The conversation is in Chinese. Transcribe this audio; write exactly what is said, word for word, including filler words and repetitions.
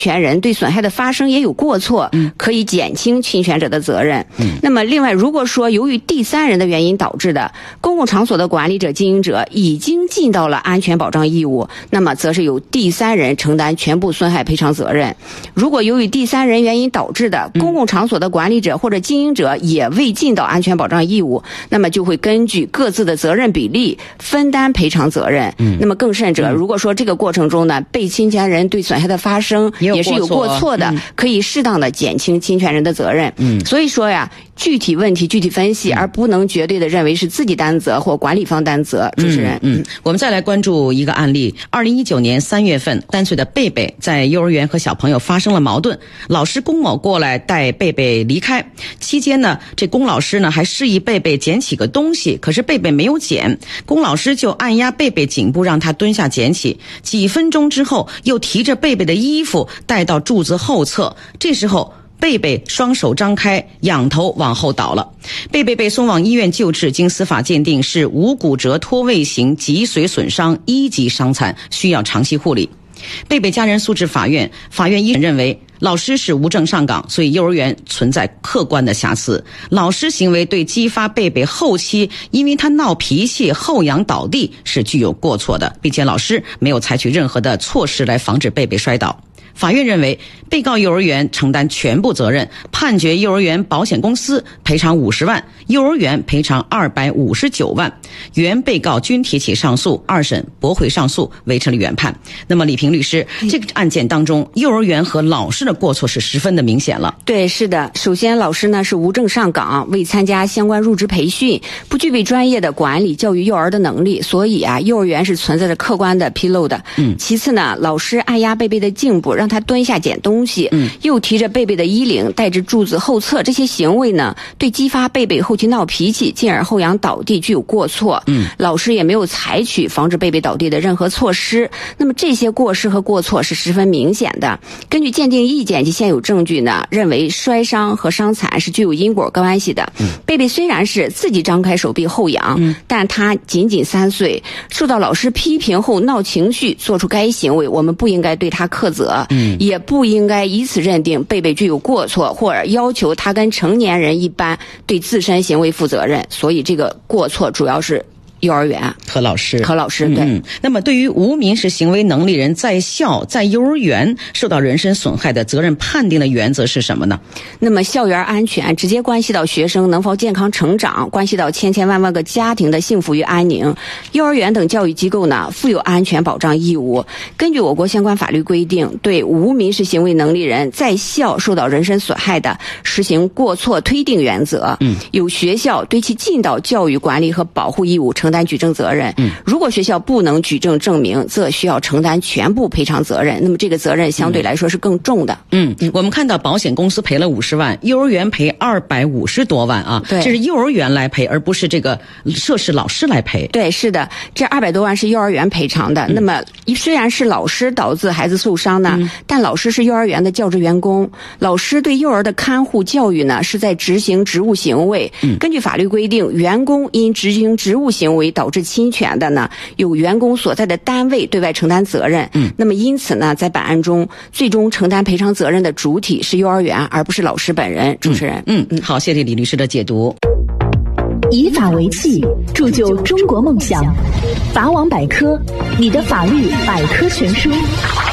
权人对损害的发生也有过错，可以减轻侵权者的责任。嗯、那么另外，如果说由于第三人的原因导致的公共场所的管理者、经营者已经尽到了安全保障义务，那么则是由第三人承担全部损害赔偿责任。如果由于第三人原因导致的公共场所的管理者或者经营者也未尽到安全保障义务，那么就会根据各自的责任比例分担赔偿责任。嗯、那么更甚者，如果说这个过程中呢，被侵权人对损害的发生也是有过错的，嗯、可以适当的减轻侵权人的责任。嗯，所以说呀，具体问题具体分析，而不能绝对的认为是自己担责或管理方担责。主持人， 嗯，嗯我们再来关注一个案例。二零一九年三月份，三岁的贝贝在幼儿园和小朋友发生了矛盾，老师龚某过来带贝贝离开。期间呢，这龚老师呢还示意贝贝捡起个东西，可是贝贝没有捡，龚老师就按压贝贝颈部，让他蹲下捡起。几分钟之后，又提着贝贝的衣服带到柱子后侧，这时候贝贝双手张开，仰头往后倒了。贝贝被送往医院救治，经司法鉴定是无骨折脱位型脊髓损伤一级伤残，需要长期护理。贝贝家人诉至法院，法院一审认为老师是无证上岗，所以幼儿园存在客观的瑕疵。老师行为对激发贝贝后期因为他闹脾气后仰倒地是具有过错的，并且老师没有采取任何的措施来防止贝贝摔倒。法院认为被告幼儿园承担全部责任，判决幼儿园保险公司赔偿五十万，幼儿园赔偿二百五十九万。原被告均提起上诉，二审驳回上诉，维持了原判。那么李平律师，这个案件当中，幼儿园和老师的过错是十分的明显了。 对，是的。首先，老师呢是无证上岗，未参加相关入职培训，不具备专业的管理教育幼儿的能力，所以啊，幼儿园是存在着客观的纰漏的。嗯。其次呢，老师按压贝贝的颈部，让他蹲下捡东西，嗯，又提着贝贝的衣领带至柱子后侧，这些行为呢，对激发贝贝后期闹脾气，进而后仰倒地具有过错。嗯，老师也没有采取防止贝贝倒地的任何措施。那么这些过失和过错是十分明显的。根据鉴定意见及现有证据呢，认为摔伤和伤残是具有因果关系的。嗯，贝贝虽然是自己张开手臂后仰，嗯，但他仅仅三岁，受到老师批评后闹情绪，做出该行为，我们不应该对他苛责。嗯。也不应该以此认定贝贝具有过错，或者要求他跟成年人一般对自身行为负责任。所以这个过错主要是幼儿园和老师和老师对、 嗯。那么对于无民事行为能力人在校在幼儿园受到人身损害的责任判定的原则是什么呢？ 那么校园安全直接关系到学生能否健康成长，关系到千千万万个家庭的幸福与安宁。幼儿园等教育机构呢负有安全保障义务。根据我国相关法律规定，对无民事行为能力人在校受到人身损害的，实行过错推定原则。嗯，由学校对其尽到教育管理和保护义务，承担举证责任。嗯，如果学校不能举证证明，则需要承担全部赔偿责任。那么这个责任相对来说是更重的。 嗯，嗯我们看到保险公司赔了五十万，幼儿园赔二百五十多万啊。对，这是幼儿园来赔，而不是这个涉事老师来赔。 对，是的，这二百多万是幼儿园赔偿的。嗯、那么虽然是老师导致孩子受伤呢，嗯、但老师是幼儿园的教职员工，老师对幼儿的看护教育呢是在执行职务行为。嗯、根据法律规定，员工因执行职务行为导致侵权的呢，由员工所在的单位对外承担责任。嗯，那么因此呢，在本案中，最终承担赔偿责任的主体是幼儿园，而不是老师本人。主持人， 嗯嗯，好，谢谢李律师的解读。 以法为器，铸就中国梦想。法网百科，你的法律百科全书。